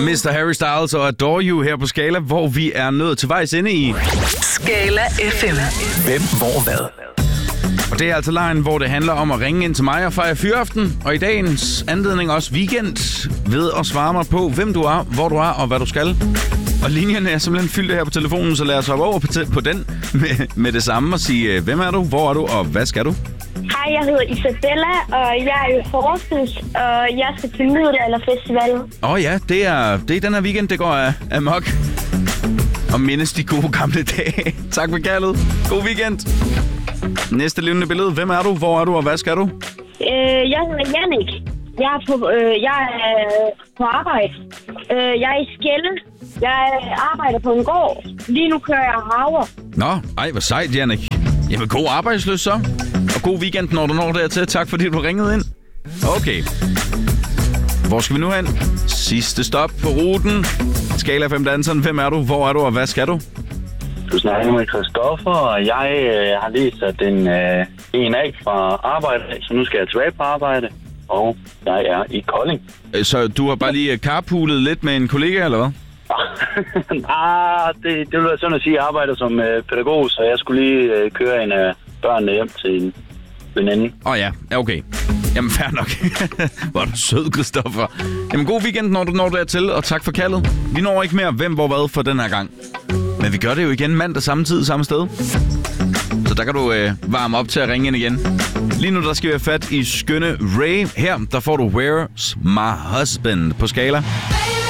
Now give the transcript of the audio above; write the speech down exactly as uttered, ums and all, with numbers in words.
mister Harry Styles og Adore You her på Skala, hvor vi er nået til vejs inde i Skala F M. Hvem, hvor, hvad? Og det er altså lejen, hvor det handler om at ringe ind til mig og fejre fyraften. Og i dagens anledning også weekend ved at svare mig på, hvem du er, hvor du er og hvad du skal. Og linjerne er simpelthen fyldt her på telefonen, så lad os hoppe over på, på den med, med det samme og sige, hvem er du, hvor er du og hvad skal du? Hej, jeg hedder Isabella, og jeg er i Horsens, og jeg skal til Middelalderfestival. Åh oh ja, det er, det er den her weekend, det går af, amok. Og mindes de gode gamle dage. Tak for kaldet. God weekend. Næste levende billede. Hvem er du, hvor er du og hvad skal du? Øh, jeg hedder Jannik. Jeg er på, øh, jeg er på arbejde. Øh, jeg er i Skelle. Jeg arbejder på en gård. Lige nu kører jeg havre. Nå, ej, hvor sejt, Jannik. Jamen, god arbejdsløs så. Og god weekend, når du når dertil. Tak fordi du ringede ind. Okay. Hvor skal vi nu hen? Sidste stop på ruten. Skala fem danseren. Hvem er du, hvor er du og hvad skal du? Du snakker med Christoffer, og jeg øh, har lige sat en, øh, en af fra arbejde, så nu skal jeg tilbage på arbejde, og jeg er i Kolding. Så du har bare lige carpoolet lidt med en kollega, eller hvad? Nej, det, det vil være sådan at sige, at jeg arbejder som øh, pædagog, så jeg skulle lige øh, køre en af børnene hjem til en veninde. Åh oh, ja, okay. Jamen fair nok. Hvor er du sød, Christoffer. Jamen god weekend, når du når dertil, og tak for kaldet. Vi når ikke mere hvem, hvor, hvad for den her gang. Men vi gør det jo igen mandag samme tid, samme sted. Så der kan du øh, varme op til at ringe ind igen. Lige nu der skal vi have fat i skønne Ray. Her der får du Where's My Husband på Skala.